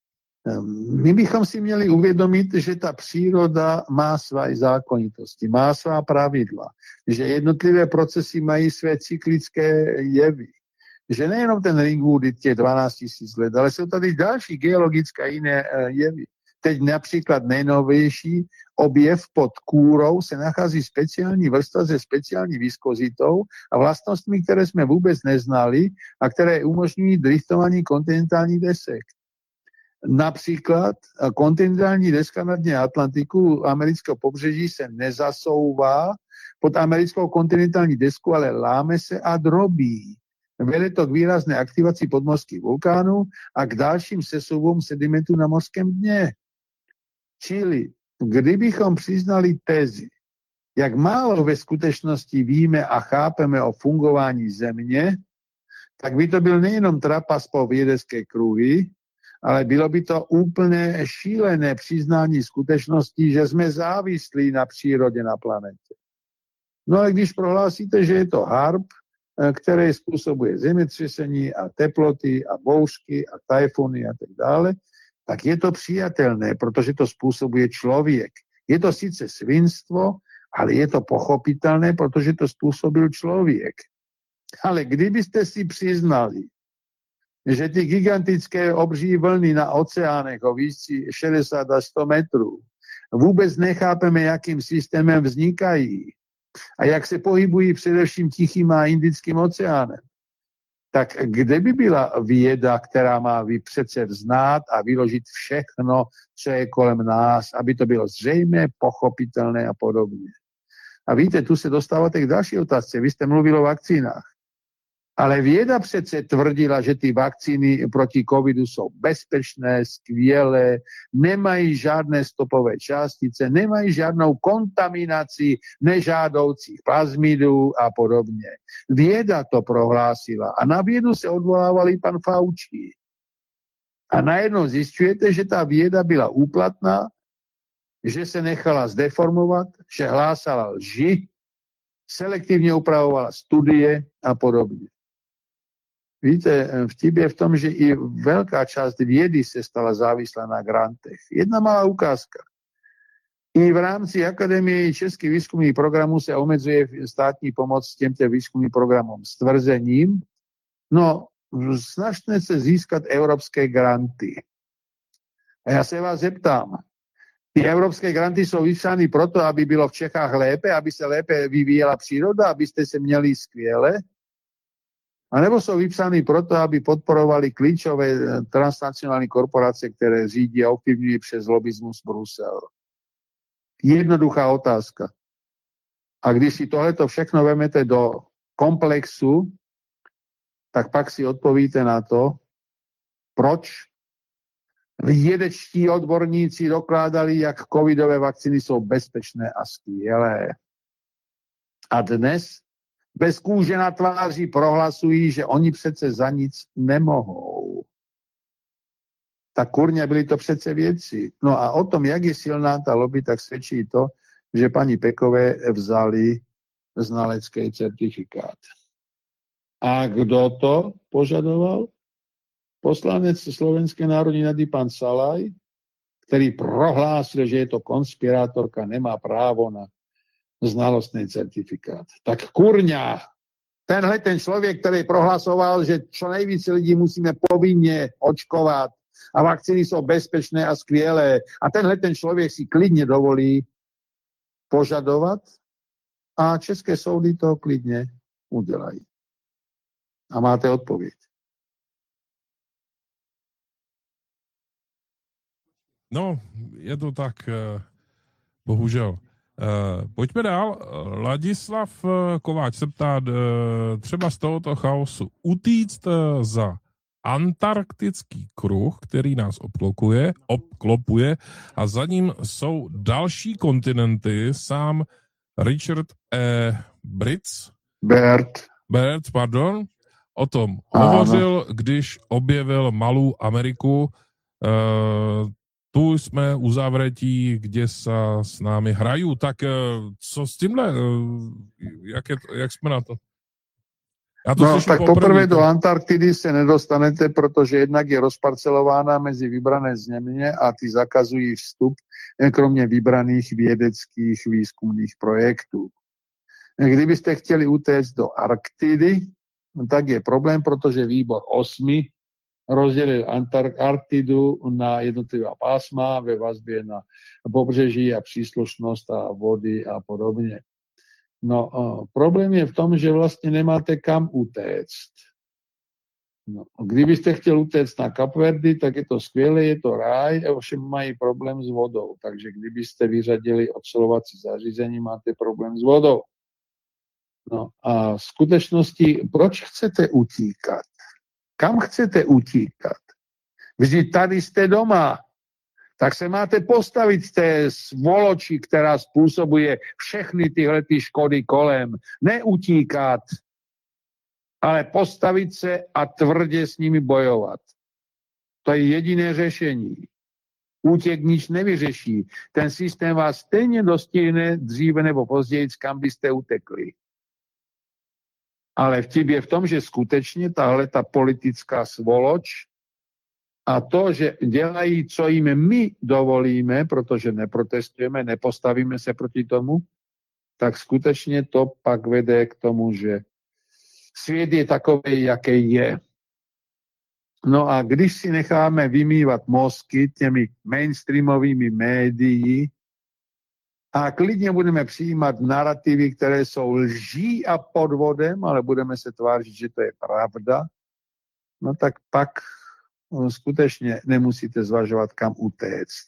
my bychom si měli uvědomit, že ta příroda má své zákonitosti, má svá pravidla, že jednotlivé procesy mají své cyklické jevy, že nejenom ten ringwood je dvanáct tisíc let, ale jsou tady další geologické jiné jevy. Teď například nejnovější objev pod kůrou se nachází speciální vrstva se speciální viskozitou a vlastnostmi, které jsme vůbec neznali a které umožňují driftování kontinentálních desek. Například kontinentální deska na dně Atlantiku amerického pobřeží se nezasouvá pod americkou kontinentální desku, ale láme se a drobí. Vede to k výrazné aktivaci podmořských vulkánů a k dalším sesuvům sedimentů na mořském dně. Čili, kdybychom přiznali tezi, jak málo ve skutečnosti víme a chápeme o fungování Země, tak by to byl nejenom trapas po vědecké kruhy, ale bylo by to úplně šílené přiznání skutečnosti, že jsme závislí na přírodě na planetě. No ale když prohlásíte, že je to harp, které způsobuje zemětřesení a teploty a bouřky a tajfuny a tak dále, tak je to přijatelné, protože to způsobuje člověk. Je to sice svinstvo, ale je to pochopitelné, protože to způsobil člověk. Ale kdybyste si přiznali, že ty gigantické obří vlny na oceánech o výšce šedesát až sto metrů vůbec nechápeme, jakým systémem vznikají a jak se pohybují především Tichým a Indickým oceánem, tak kde by byla věda, která má přece znát a vyložit všechno, co je kolem nás, aby to bylo zřejmé, pochopitelné a podobně. A víte, tu se dostáváte k další otázce. Vy jste mluvil o vakcínách. Ale věda přece tvrdila, že ty vakcíny proti covidu jsou bezpečné, skvělé, nemají žádné stopové částice, nemají žádnou kontaminaci nežádoucích plazmidů a podobně. Věda to prohlásila a na vědu se odvolával i pan Fauci. A najednou zjišťujete, že ta věda byla úplatná, že se nechala zdeformovat, že hlásala lži, selektivně upravovala studie a podobně. Víte, vtip je v tom, že i velká část vědy se stala závislá na grantech. Jedna malá ukázka. I v rámci Akademie českých výzkumných programů se omezuje státní pomoc těmto výzkumným programům s tvrzením, no, snažte se získat evropské granty. A já se vás zeptám, ty evropské granty jsou vypsány proto, aby bylo v Čechách lépe, aby se lépe vyvíjela příroda, abyste se měli skvěle, a nebo jsou vypsány proto, aby podporovali klíčové transnacionální korporace, které řídí a ovlivňují přes lobismus Brusel. Jednoduchá otázka. A když si tohleto všechno vemete do komplexu, tak pak si odpovíte na to, proč vědečtí odborníci dokládali, jak covidové vakcíny jsou bezpečné a skvělé. A dnes bez kůže na tváři prohlasují, že oni přece za nic nemohou. Tak kurně byly to přece věci. No a o tom, jak je silná ta lobby, tak svědčí to, že paní Pekové vzali znalecký certifikát. A kdo to požadoval? Poslanec Slovenskej národnej rady pán Salaj, ktorý prohlásil, že je to konspirátorka, nemá právo na znalostný certifikát. Tak kurňa, tenhle ten človek, ktorý prohlasoval, že čo najvíce ľudí musíme povinne očkovať a vakcíny sú bezpečné a skvělé. A tenhle ten človek si klidne dovolí požadovať a české soudy to klidne udelají. A máte odpověď. No, je to tak, bohužel. Pojďme dál. Ladislav Kováč se ptá, třeba z tohoto chaosu utíct za antarktický kruh, který nás obklopuje, obklopuje a za ním jsou další kontinenty. Sám Richard E. Britz, Bert. Bert, pardon, o tom hovořil, když objevil Malou Ameriku. Tu jsme u zavretí, kde se s námi hrají. Tak co s tímhle? Jak, je, jak jsme na to? Já to no, tak poprvé to... do Antarktidy se nedostanete, protože jednak je rozparcelována mezi vybrané země a ty zakazují vstup, kromě vybraných vědeckých výzkumných projektů. Kdybyste chtěli utéct do Arktidy, tak je problém, protože výbor osmi rozdělil Arktidu na jednotlivá pásma ve vazbě na pobřeží a příslušnost a vody a podobně. No, problém je v tom, že vlastně nemáte kam utéct. No, kdybyste chtěl utéct na Kapverdy, tak je to skvělé, je to ráj, ovšem mají problém s vodou. Takže kdybyste vyřadili ocelovací zařízení, máte problém s vodou. No a v skutečnosti, proč chcete utíkat? Kam chcete utíkat? Vždyť tady jste doma. Tak se máte postavit z té svoloči, která způsobuje všechny tyhle ty škody kolem. Neutíkat, ale postavit se a tvrdě s nimi bojovat. To je jediné řešení. Útěk nič nevyřeší. Ten systém vás stejně dostihne dříve nebo později, kam byste utekli. Ale vtip je v tom, že skutečně tahle ta politická svoloč a to, že dělají, co jim my dovolíme, protože neprotestujeme, nepostavíme se proti tomu, tak skutečně to pak vede k tomu, že svět je takový, jaký je. No a když si necháme vymývat mozky těmi mainstreamovými médií a klidně budeme přijímat narrativy, které jsou lží a podvodem, ale budeme se tvářit, že to je pravda, no tak pak skutečně nemusíte zvažovat, kam utéct.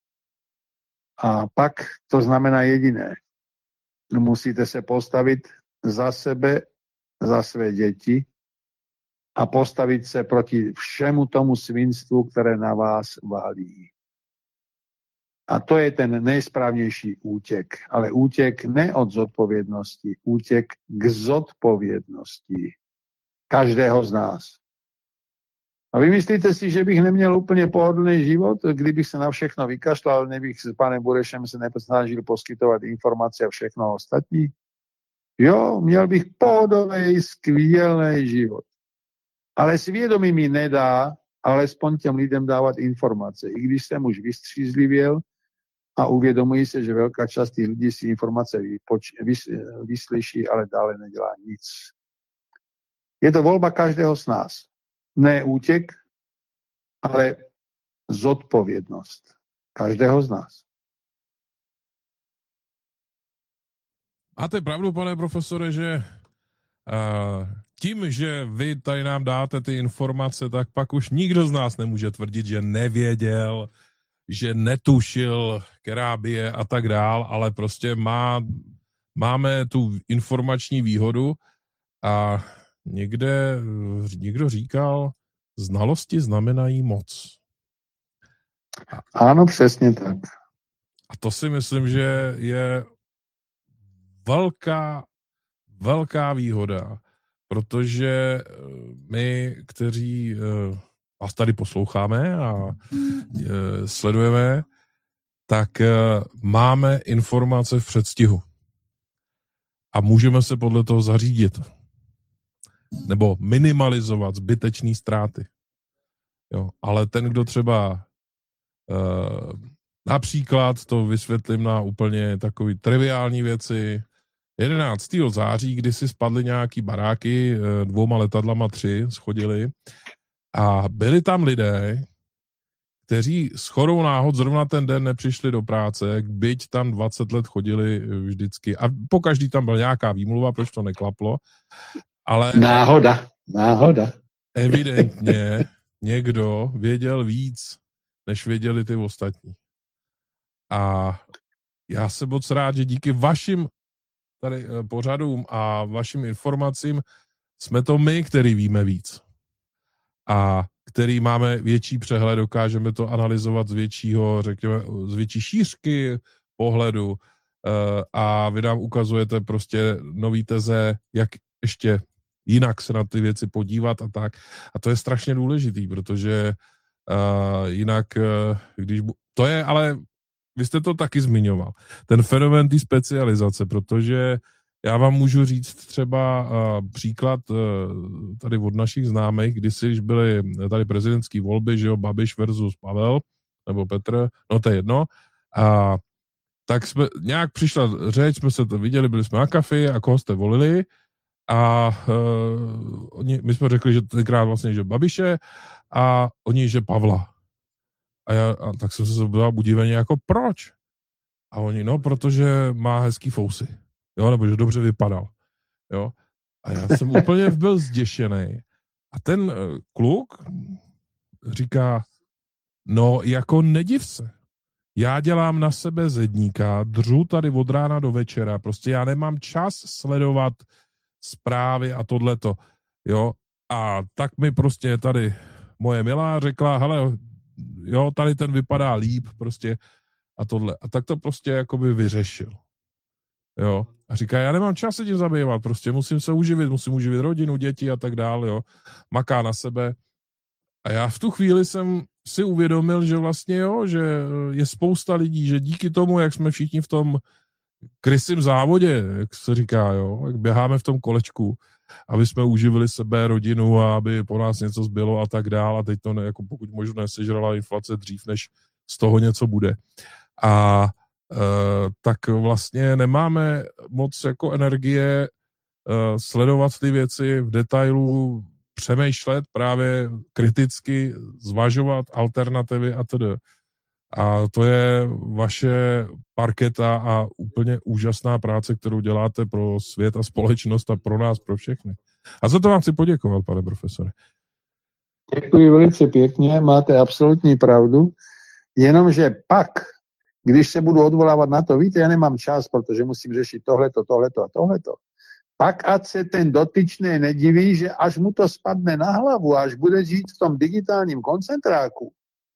A pak to znamená jediné. Musíte se postavit za sebe, za své děti a postavit se proti všemu tomu svinstvu, které na vás válí. A to je ten nejsprávnější útěk. Ale útěk ne od zodpovědnosti, útěk k zodpovědnosti každého z nás. A vy myslíte si, že bych neměl úplně pohodlný život, kdybych se na všechno vykašlal, nebych s panem Burešem se nesnažil poskytovat informace a všechno ostatní? Jo, měl bych pohodlný, skvělý život. Ale svědomí mi nedá alespoň těm lidem dávat informace. I když jsem už vystřízlivěl a uvědomuji se, že velká část těch lidí si informace vypoč- vys- vyslyší, ale dále nedělá nic. Je to volba každého z nás. Ne útěk, ale zodpovědnost každého z nás. Máte pravdu, pane profesore, že uh, tím, že vy tady nám dáte ty informace, tak pak už nikdo z nás nemůže tvrdit, že nevěděl, že netušil, která by je a tak dál, ale prostě má, máme tu informační výhodu a někde někdo říkal, znalosti znamenají moc. Ano, přesně tak. A to si myslím, že je velká, velká výhoda, protože my, kteří vás tady posloucháme a sledujeme, tak máme informace v předstihu. A můžeme se podle toho zařídit. nebo minimalizovat zbytečné ztráty. Jo, ale ten, kdo třeba uh, například, to vysvětlím na úplně takový triviální věci, jedenáctého září, kdy si spadly nějaký baráky, dvouma letadlama tři schodili a byli tam lidé, kteří shodou náhod zrovna ten den nepřišli do práce, byť tam dvacet let chodili vždycky a po každý tam byla nějaká výmluva, proč to neklaplo, ale náhoda, náhoda. Evidentně někdo věděl víc, než věděli ty ostatní. A já jsem moc rád, že díky vašim tady pořadům a vašim informacím jsme to my, který víme víc. A který máme větší přehled, dokážeme to analyzovat z většího, řekněme, z větší šířky pohledu a vy nám ukazujete prostě nový teze, jak ještě jinak se na ty věci podívat a tak. A to je strašně důležitý, protože uh, jinak, uh, když... Bu- to je, ale vy jste to taky zmiňoval, ten fenomén té specializace, protože já vám můžu říct třeba uh, příklad uh, tady od našich známých, když byly tady prezidentské volby, že jo, Babiš versus Pavel, nebo Petr, no to je jedno, a tak jsme, nějak přišla řeč, jsme se to viděli, byli jsme na kafi a koho jste volili a uh, oni, my jsme řekli, že tenkrát vlastně, že Babiše a oni, že Pavla. A, já, a tak jsem se byl udivený jako proč? A oni, no, protože má hezký fousy. Jo, nebo že dobře vypadal. Jo. A já jsem úplně byl zděšený. A ten uh, kluk říká, no, jako nediv se. Já dělám na sebe zedníka, dřu tady od rána do večera, prostě já nemám čas sledovat zprávy a tohleto, jo, a tak mi prostě tady moje milá řekla, hele, jo, tady ten vypadá líp, prostě a tohle, a tak to prostě jakoby vyřešil, jo, a říká, já nemám čas se tím zabývat, prostě musím se uživit, musím uživit rodinu, děti a tak dále, jo, maká na sebe a já v tu chvíli jsem si uvědomil, že vlastně jo, že je spousta lidí, že díky tomu, jak jsme všichni v tom krysím závodě, jak se říká, jo, jak běháme v tom kolečku, aby jsme uživili sebe, rodinu a aby po nás něco zbylo a tak dál a teď to ne, jako pokud možno nesežrala inflace dřív, než z toho něco bude. A e, tak vlastně nemáme moc jako energie e, sledovat ty věci v detailu, přemýšlet právě kriticky, zvažovat alternativy a tedy. A to je vaše parketa a úplně úžasná práce, kterou děláte pro svět a společnost a pro nás, pro všechny. A za to vám chci poděkovat, pane profesore. Děkuji velice pěkně, máte absolutní pravdu, jenomže pak, když se budu odvolávat na to, víte, já nemám čas, protože musím řešit tohleto, tohleto a tohleto, pak ať se ten dotyčný nediví, že až mu to spadne na hlavu, až bude žít v tom digitálním koncentráku,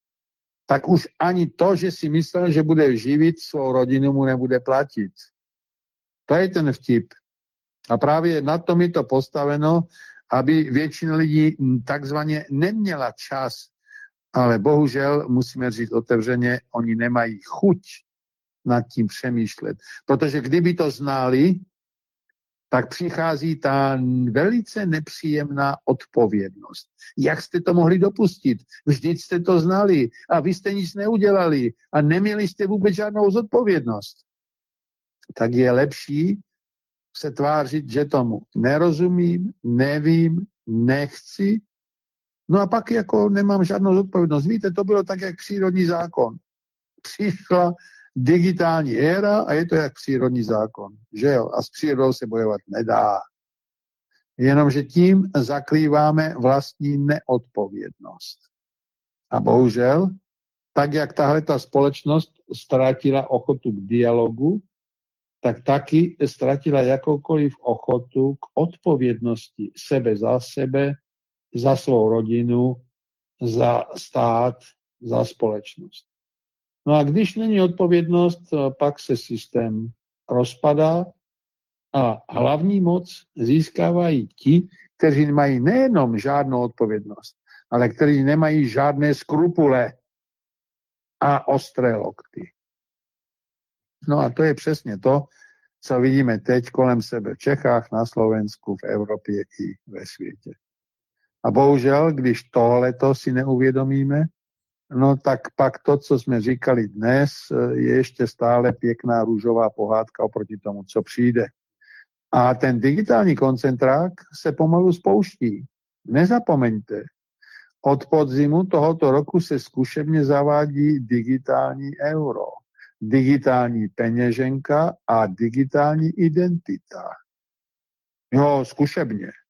tak už ani to, že si myslel, že bude živit svou rodinu, mu nebude platit. To je ten vtip. A právě na tom je to postaveno, aby většina lidí takzvaně neměla čas. Ale bohužel, musíme říct otevřeně, oni nemají chuť nad tím přemýšlet. Protože kdyby to znali, tak přichází ta velice nepříjemná odpovědnost. Jak jste to mohli dopustit? Vždyť jste to znali a vy jste nic neudělali a neměli jste vůbec žádnou zodpovědnost. Tak je lepší se tvářit, že tomu nerozumím, nevím, nechci, no a pak jako nemám žádnou zodpovědnost. Víte, to bylo tak, jak přírodní zákon. Přišla digitální éra a je to jak přírodní zákon, že jo? A s přírodou se bojovat nedá. Jenomže tím zakrýváme vlastní neodpovědnost. A bohužel, tak jak tahle ta společnost ztratila ochotu k dialogu, tak taky ztratila jakoukoliv ochotu k odpovědnosti sebe za sebe, za svou rodinu, za stát, za společnost. No a když není odpovědnost, pak se systém rozpadá a hlavní moc získávají ti, kteří nemají nejenom žádnou odpovědnost, ale kteří nemají žádné skrupule a ostré lokty. No a to je přesně to, co vidíme teď kolem sebe v Čechách, na Slovensku, v Evropě i ve světě. A bohužel, když tohleto si neuvědomíme, no tak pak to, co jsme říkali dnes, je ještě stále pěkná růžová pohádka oproti tomu, co přijde. A ten digitální koncentrák se pomalu spouští. Nezapomeňte, od podzimu tohoto roku se zkušebně zavádí digitální euro, digitální peněženka a digitální identita. Jo, zkušebně.